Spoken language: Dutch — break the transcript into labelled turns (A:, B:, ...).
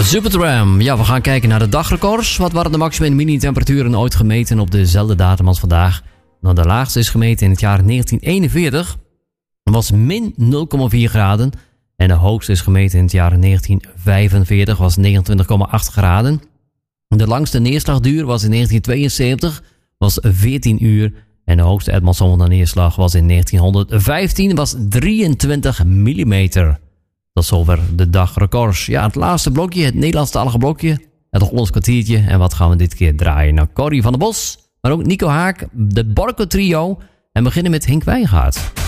A: Supertram. Ja, we gaan kijken naar de dagrecords. Wat waren de maximum mini-temperaturen ooit gemeten op dezelfde datum als vandaag? Nou, de laagste is gemeten in het jaar 1941. Was min 0,4 graden. En de hoogste is gemeten in het jaar 1945. Was 29,8 graden. De langste neerslagduur was in 1972. Was 14 uur. En de hoogste atmosferische neerslag was in 1915. Was 23 millimeter. Dat is zover de dagrecords. Ja, het laatste blokje, het Nederlandstalige blokje. Het Hollands kwartiertje. En wat gaan we dit keer draaien? Nou, Corrie van der Bos, maar ook Nico Haak, de Borco Trio. En beginnen met Henk Wijngaard.